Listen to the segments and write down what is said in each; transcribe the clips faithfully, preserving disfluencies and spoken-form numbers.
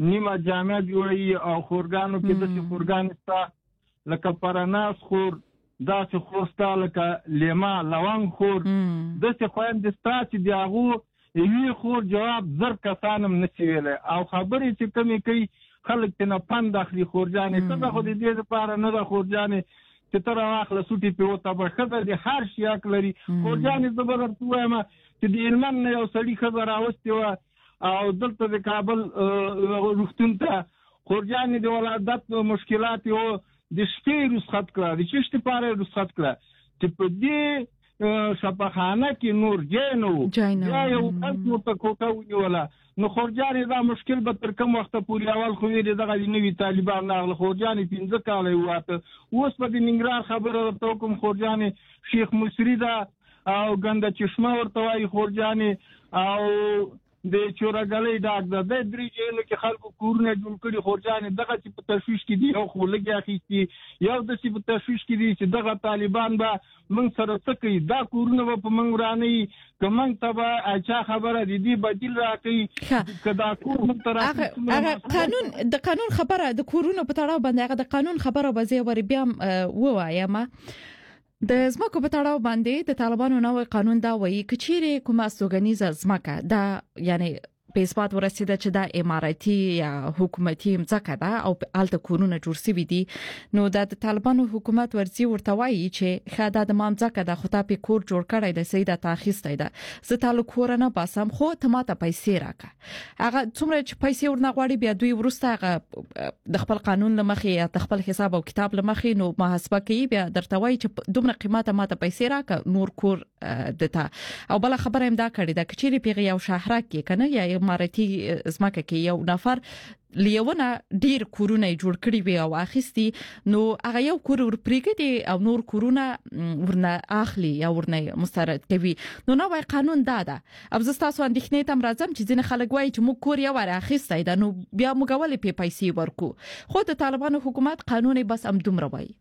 نیمه جامع جوړوي او خورګانو کې داسې خورګانې شته لکه پرناس خور، داسې خور شته لکه لیما لونګ خور، داسې خویندې شته چې د هغو یوې خور جواب زر کسان هم نشي ویلی او خبرې چې کمې کوي خلک ترېنه پند اخلي. خورجانې ښځه خو د دې دپاره نه ده خورجانې چې ته راواخله سوټې پرې وتبه، ښځه د هر شي حق لري. خورجانې زه به درته ووایم چې د هلمند نه یو سړي ښځه راوستې وه او دلته د کابل روغتون ته خورجانې د ولادت مشکلات یې و د شپې رخصت کړه، د چشت لپاره یې رخصت کړه چې په دې شفاخانه کې نور جای نه و، بیا یو کس ورته کوټه ونیوله. نو خورجانې دا مشکل به تر کوم وخته پورې اول خو ویلې دغه د نوي طالبان راغله، خورجانې پنځه کاله یې وواته. اوس په د ننګرهار خبره درته وکړم خورجانې شیخ مصري ده او ګنده چشمه ورته وایي خورجانې او د چورګلۍ ډاک ده، د درې جیلو کې خلکو کورونه جوړ کړي. خورجانې دغه چې په تشویش کې دي یو خو لږې اخیستي، یو داسې په تشویش کې دي چې دغه طالبان به موږ سره څه کوي، دا کورونه به په موږ ورانوي که موږ ته به اچا خبره د دې بدیل راکوي که دا کور موږ ته راکوي. هغه قانون د قانون خبره د کورونو په تړاو باندې هغه د قانون خبره به زه ور بیا ووایم. د زمکو په تړاو باندې د طالبانو نوې قانون دا وایي چې چیرې کومه سوګنیزه زمکه دا یعنی په اثبات ورسېده چې دا اماراتي یا حکومتي ځمکه ده او الته کورونه جوړ شوي دي، نو د طالبانو حکومت ورځي ورته وایي چې خاله د مام ځمکه ده خو تا په کور جوړ کړی د سیده تاخیستای ده، زه تعلق کور نه باسم خو ته ماته پیسې راکړه. هغه څومره چې پیسې ورنه غواړي بیا دوی ورسته هغه د خپل قانون لمخې یا د خپل حساب او کتاب لمخې نو محاسبه کوي، بیا درته وایي چې دومره قیمته ماته پیسې راکړه نور کور دته. او بل خبره هم دا کړې ده چې چیرې پیغه یو شهرک کې کنه یا اماراتي زمکه کې یو نفر لیونه ډیر کورونه جوړ کړی وي او اخیستي، نو هغه یو کور ور پریږدي او نور کورونه ورنه اخلي یا ورنه مسترد کوي. نو نو قانون دا ده. اب زه تاسو اندېښنې تم راځم چې ځینې خلک وایي چې موږ کور یې ور اخیستای ده نو بیا موږ ولې په پیسې ورکو، خو د طالبانو حکومت قانون بس هم دومره وایي.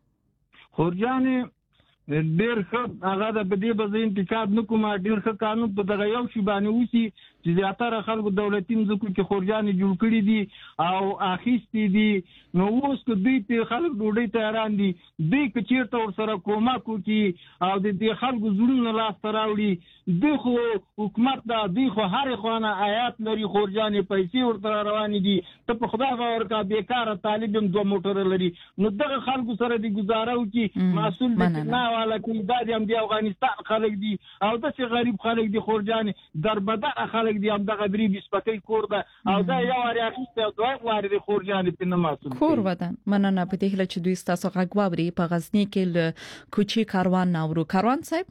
خورجانې ډیر ښه هغه د بدې به زه انتقاد نه کوم، ډیر ښه قانون په دغه یو شی باندې وشي چې زیاتره خلکو دولتي مځکو کې خورجانې جوړ کړي دي او اخیستي دي. نو اوس که دوی ته خلک ډوډۍ ته حیران دي، دوی که چېرته ورسره کومک وکړي او د دې خلکو زړونه لاسته راوړي، دوی خو حکومت ده، دوی خو هرې خوا نه آیات لري، خورجانې پیسې ورته روانې دي، ته په خدای باور کوه بېکاره طالب هم دوه موټره لري. نو دغه خلکو سره د ګزاره وکړي، مسؤل د نه والا کوي دا د هم د افغانستان خلک دي او داسې غریب خلک دي خورجانې دربدره خلک دي، همدغه درې بیس پکۍ کور ده او دا یو وارې اخیستی او دویم وارې د خورجانې پرې نه مسؤل کور وطن. مننه په دې هیله چې دوی ستاسو غږ واوري. په غزني کې له کوچي کاروان ناورو. کاروان صاحب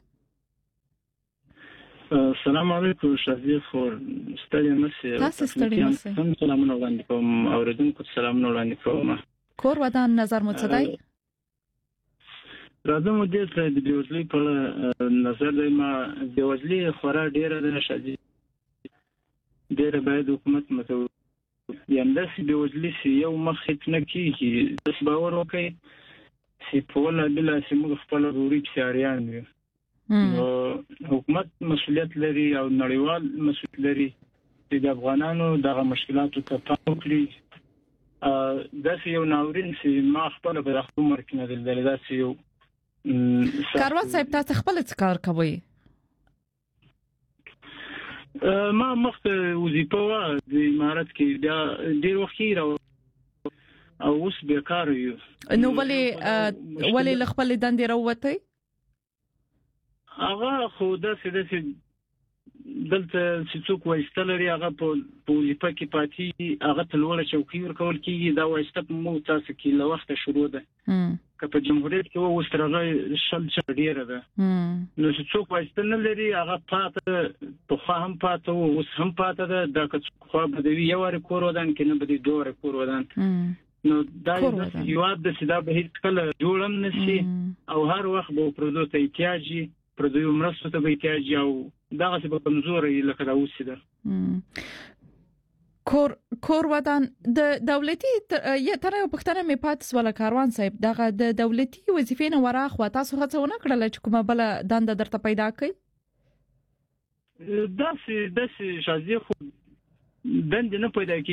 السلام علیکم شاهزیه خور ستړي مشه تاسو ستړي مشه هم سلامونه وړاندې کوم اوریدونکو سلامونه وړاندې کوم. کور وطن نظر مو څه دی؟ راځم دې ته د بیوزلۍ په نظر دی ما بیوزلۍ خورا ډیره ده شاهزیه، ډیره باید حکومت متو یم داسې بیوزلي چې یو مخ هیڅ نه کېږي. داسې باور وکړئ چې په وله بله چې موږ خپله ډوډۍ پسې اریان یو، نو حکومت مسؤلیت لري او نړیوال مسؤلیت لري چې د افغانانو دغه مشکلاتو ته پام وکړي. داسې یو ناورین چې ما خپله په دغه عمر کې نه دی لیدلی، داسې یو کاروان صاحب تاسو خپل څه کار کوئ؟ ما مخکې وظیفه وه د امارت کې، بیا ډېر وخت کېږي او اوس بیکاره یو. نو ولې ولې له خپلې دندې راووتئ؟ هغه خو داسې داسې دلته چې څوک وایسته لري هغه په وظیفه کې پاتې، هغه ته لوړه چوکۍ ورکول کېږي. دا وایسته په موږ تاسو کې له وخته شروع ده، که په جمهوریت کې اوس تر هغه شل چنده ډېره ده. نو چې څوک وایسته نه لري هغه پاته، پخوا هم پاته و اوس هم پاته ده. دا که څوک خوا بدوي یو وارې کور ودان کې نه بدوي دوه وارې کور ودان. نو دا هېواد ده چې دا به هېڅکله جوړ هم نه شي او هر وخت به پردو ته احتیاج وي، پردیو مرستو ته به احتیاج وي او دغسې به کمزوری لکه دا اوس ده. کور کور ودان د دولتي یا تر یو پښتنه می پاتس ولا کاروان صاحب دغه د دولتي وظیفې نه ورا خو تاسو هڅه ونه کړل چې کومه بل دنده درته پیدا کړي؟ داسې داسې شازي خو دند نه پیدا کی